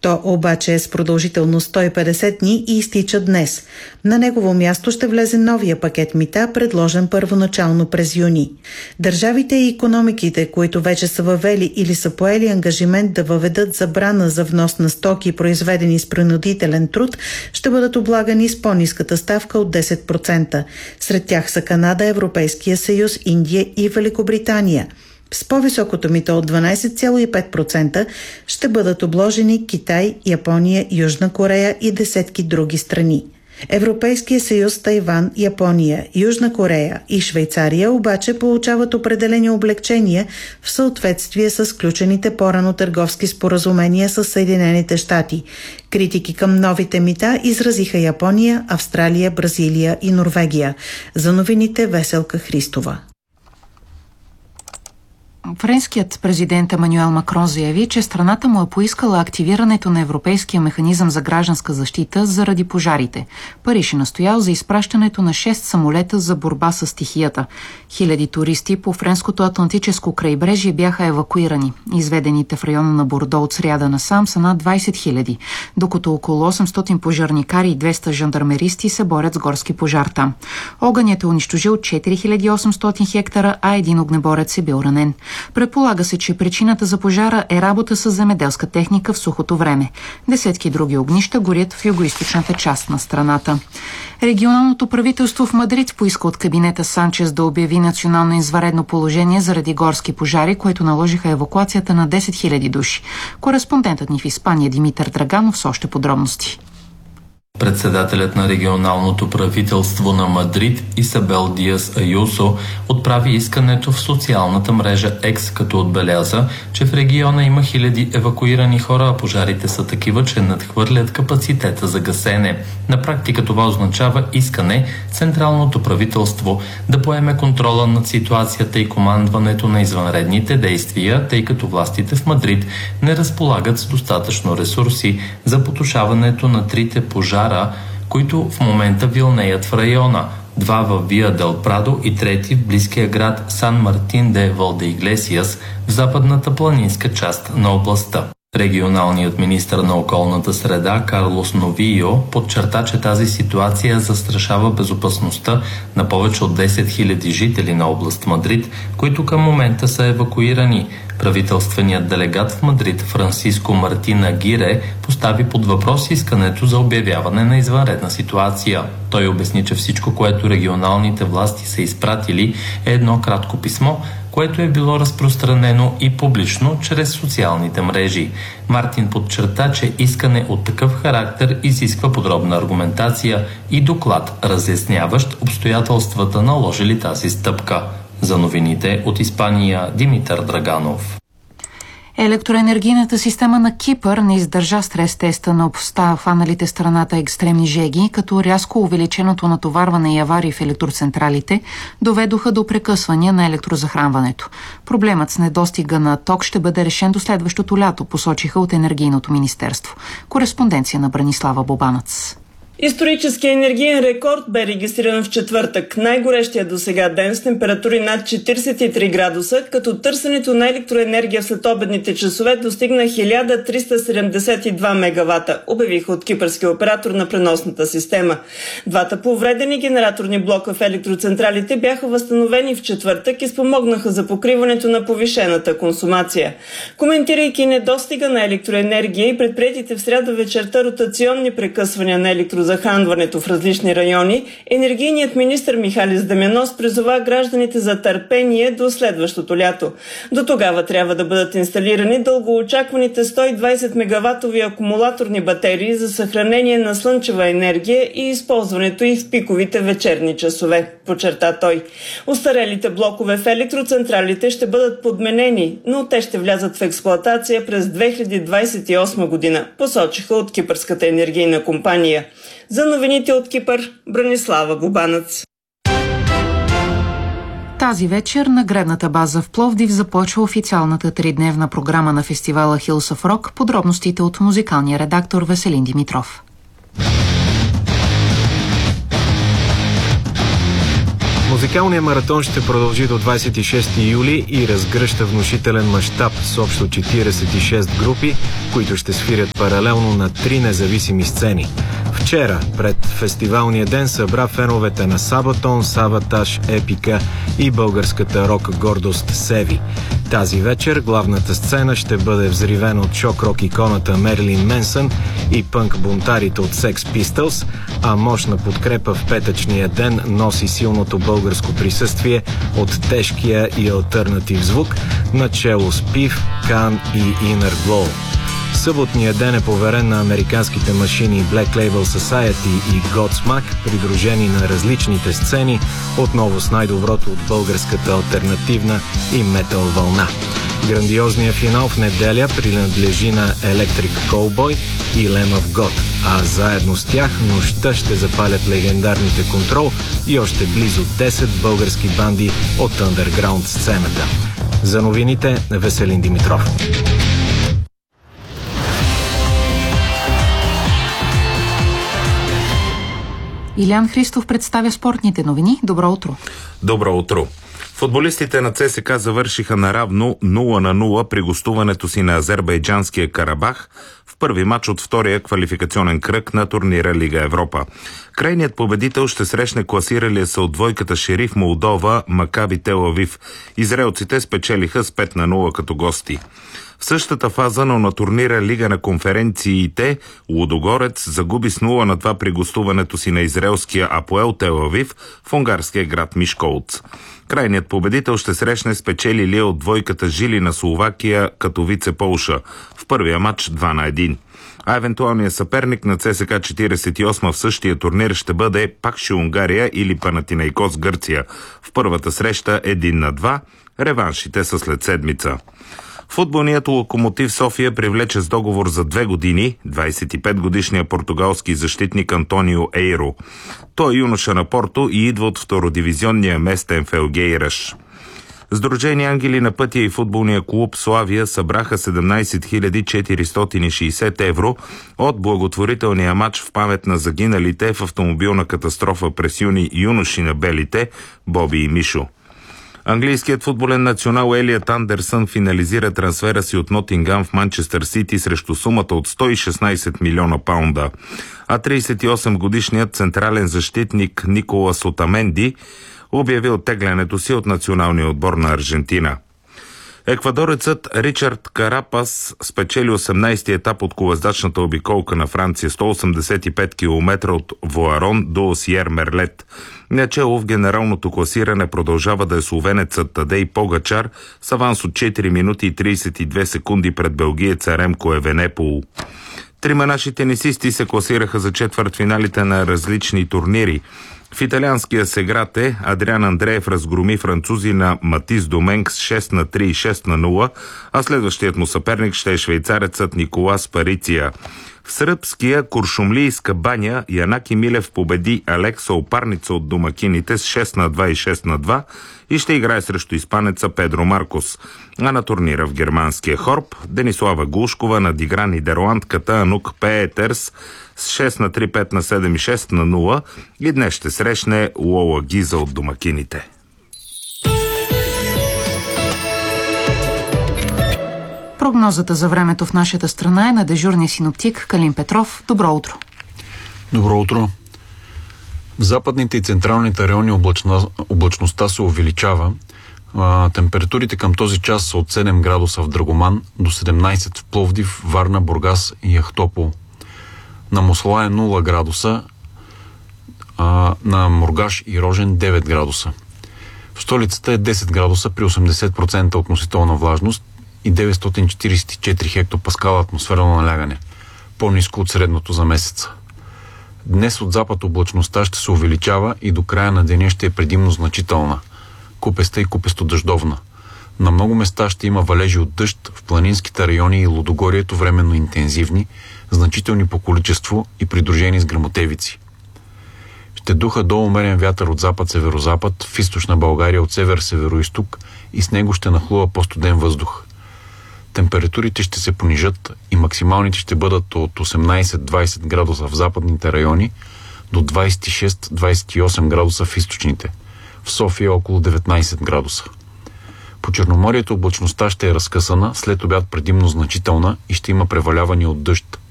То обаче е с продължителност 150 дни и изтича днес. На негово място ще влезе новия пакет мита, предложен първоначално през юни. Държавите и икономиките, които вече са въвели или са поели ангажимент да въведат забрана за внос на стоки, произведени с принудителен труд, ще бъдат облагани с по-ниската ставка от 10%. Сред тях са Канада, Европейския съюз, Индия и Великобритания. С по-високото мито от 12,5% ще бъдат обложени Китай, Япония, Южна Корея и десетки други страни. Европейския съюз, Тайван, Япония, Южна Корея и Швейцария обаче получават определени облекчения в съответствие с сключените по-рано търговски споразумения с Съединените щати. Критики към новите мита изразиха Япония, Австралия, Бразилия и Норвегия. За новините Веселка Христова. Френският президент Емануел Макрон заяви, че страната му е поискала активирането на Европейския механизъм за гражданска защита заради пожарите. Париж е настоял за изпращането на 6 самолета за борба с стихията. Хиляди туристи по френското атлантическо крайбрежие бяха евакуирани. Изведените в района на Бордо от сряда насам са над 20 хиляди, докато около 800 пожарникари и 200 жандармеристи се борят с горски пожар там. Огънят е унищожил 4800 хектара, а един огнеборец е бил ранен. Предполага се, че причината за пожара е работа с земеделска техника в сухото време. Десетки други огнища горят в югоизточната част на страната. Регионалното правителство в Мадрид поиска от кабинета Санчес да обяви национално извънредно положение заради горски пожари, което наложиха евакуацията на 10 000 души. Кореспондентът ни в Испания Димитър Драганов с още подробности. Председателят на регионалното правителство на Мадрид Исабел Диас Аюсо отправи искането в социалната мрежа X, като отбеляза, че в региона има хиляди евакуирани хора, а пожарите са такива, че надхвърлят капацитета за гасене. На практика това означава искане централното правителство да поеме контрола над ситуацията и командването на извънредните действия, тъй като властите в Мадрид не разполагат с достатъчно ресурси за потушаването на трите пожара, които в момента вилнеят в района. 2 в Виа дел Прадо и 3 в близкия град Сан Мартин де Валдеиглесиас в западната планинска част на областта. Регионалният министър на околната среда Карлос Новио подчерта, че тази ситуация застрашава безопасността на повече от 10 000 жители на област Мадрид, които към момента са евакуирани. Правителственият делегат в Мадрид Франсиско Мартина Гире постави под въпрос искането за обявяване на извънредна ситуация. Той обясни, че всичко, което регионалните власти са изпратили, е едно кратко писмо, което е било разпространено и публично чрез социалните мрежи. Мартин подчерта, че искане от такъв характер изисква подробна аргументация и доклад, разясняващ обстоятелствата, наложили тази стъпка. За новините от Испания Димитър Драганов. Електроенергийната система на Кипър не издържа стрес-теста на обхваналите страната екстремни жеги, като рязко увеличеното натоварване и аварии в електроцентралите доведоха до прекъсвания на електрозахранването. Проблемът с недостига на ток ще бъде решен до следващото лято, посочиха от Енергийното министерство. Кореспонденция на Бранислава Бобанац. Историческият енергиен рекорд бе регистриран в четвъртък, най-горещия досега ден с температури над 43 градуса, като търсенето на електроенергия в следобедните часове достигна 1372 мегавата, обявиха от кипърския оператор на преносната система. Двата повредени генераторни блока в електроцентралите бяха възстановени в четвъртък и спомогнаха за покриването на повишената консумация. Коментирайки недостига на електроенергия и предприетите в сряда вечерта ротационни прекъсвания на електрозахранването в различни райони, енергийният министър Михалис Дамянос призова гражданите за търпение до следващото лято. До тогава трябва да бъдат инсталирани дългоочакваните 120 мегаватови акумулаторни батерии за съхранение на слънчева енергия и използването й в пиковите вечерни часове, подчерта той. Остарелите блокове в електроцентралите ще бъдат подменени, но те ще влязат в експлоатация през 2028 година, посочиха от Кипърската енергийна компания. За новините от Кипър, Бранислава Бобанац. Тази вечер на гребната база в Пловдив започва официалната 3-дневна програма на фестивала Hills of Rock. Подробностите от музикалния редактор Веселин Димитров. Музикалният маратон ще продължи до 26 юли и разгръща внушителен мащаб с общо 46 групи, които ще свирят паралелно на 3 независими сцени. Вчера, пред фестивалния ден, събра феновете на Сабатон, Саватаж, Епика и българската рок гордост Севи. Тази вечер главната сцена ще бъде взривена от шок-рок иконата Мерлин Менсън и пънк бунтарите от Sex Pistols, а мощна подкрепа в петъчния ден носи силното българско присъствие от тежкия и алтернатив звук, начело с Пив, Кан и Inner Glow. Съботният ден е поверен на американските машини Black Label Society и Godsmack, придружени на различните сцени, отново с най-доброто от българската алтернативна и метал вълна. Грандиозният финал в неделя принадлежи на Electric Cowboy и Lamb of God, а заедно с тях нощта ще запалят легендарните Control и още близо 10 български банди от андерграунд сцената. За новините Веселин Димитров. Илян Христов представя спортните новини. Добро утро! Добро утро! Футболистите на ЦСКА завършиха наравно 0-0 при гостуването си на азербайджанския Карабах в първи матч от втория квалификационен кръг на турнира Лига Европа. Крайният победител ще срещне класиралия се от двойката Шериф Молдова Макаби Тел Авив. Израелците спечелиха с 5-0 като гости. В същата фаза, но на турнира Лига на конференциите, Лудогорец загуби с 0-2 при гостуването си на израелския Апоел Тел Авив в унгарския град Мишколц. Крайният победител ще срещне спечелилия от двойката Жилина Словакия Катовице Полша в първия матч 2-1. А евентуалният съперник на ЦСКА 48 в същия турнир ще бъде Пакши Унгария или Панатинайкос Гърция. В първата среща 1-2, реваншите са след седмица. Футболният Локомотив София привлече с договор за 2 години 25-годишния португалски защитник Антонио Ейро. Той е юноша на Порто и идва от втородивизионния местен Фелгейраш. Сдружени ангели на пътя и футболния клуб Славия събраха 17 460 евро от благотворителния матч в памет на загиналите в автомобилна катастрофа през юни юноши на белите Боби и Мишо. Английският футболен национал Елият Андерсън финализира трансфера си от Нотингам в Манчестър Сити срещу сумата от 116 милиона паунда. А 38-годишният централен защитник Николас Отаменди обяви оттеглянето си от националния отбор на Аржентина. Еквадорецът Ричард Карапас спечели 18-ти етап от колездачната обиколка на Франция, 185 км от Вуарон до Осиер Мерлет. Начело в генералното класиране продължава да е словенецът Тадей Погачар с аванс от 4 минути и 32 секунди пред белгиеца Ремко Евенепол. Трима наши тенисисти се класираха за четвъртфиналите на различни турнири. В италианския Сеграте Адриан Андреев разгроми французи на Матис Доменг с 6-3 и 6-0, а следващият му съперник ще е швейцарецът Николас Париция. В сръбския Куршумлийска баня Янаки Милев победи Алекса Опарница от домакините с 6-2 и 6-2 и ще играе срещу испанеца Педро Маркос. А на турнира в германския Хорб Денислава Глушкова надигра нидерландката Анук Пеетерс с 6-3, 5-7 и 6-0 и днес ще срещне Лола Гиза от домакините. Прогнозата за времето в нашата страна е на дежурния синоптик Калин Петров. Добро утро! Добро утро! В западните и централните райони облачността се увеличава. Температурите към този час са от 7 градуса в Драгоман до 17 в Пловдив, Варна, Бургас и Ахтопол. На Мосла е 0 градуса, на Мургаш и Рожен 9 градуса. В столицата е 10 градуса при 80% относителна влажност и 944 хектопаскала атмосферно налягане, по-ниско от средното за месеца. Днес от запад облачността ще се увеличава и до края на деня ще е предимно значителна, купеста и купесто-дъждовна. На много места ще има валежи от дъжд, в планинските райони и Лудогорието временно интензивни, значителни по количество и придружени с гръмотевици. Ще духа до умерен вятър от запад-северозапад, в източна България от север-североизток и с него ще нахлува по-студен въздух. Температурите ще се понижат и максималните ще бъдат от 18-20 градуса в западните райони до 26-28 градуса в източните. в София около 19 градуса. По Черноморието облачността ще е разкъсана, след обяд предимно значителна и ще има преваляване от дъжд